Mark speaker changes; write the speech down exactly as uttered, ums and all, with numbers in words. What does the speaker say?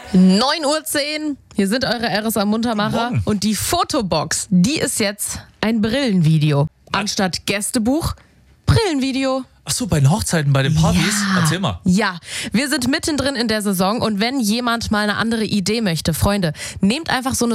Speaker 1: neun Uhr zehn, hier sind eure R S A Muntermacher und die Fotobox, die ist jetzt ein Brillenvideo. Anstatt Gästebuch, Brillenvideo.
Speaker 2: Ach so, bei den Hochzeiten, bei den Partys?
Speaker 1: Ja.
Speaker 2: Erzähl mal.
Speaker 1: Ja, wir sind mittendrin in der Saison und wenn jemand mal eine andere Idee möchte, Freunde, nehmt einfach so eine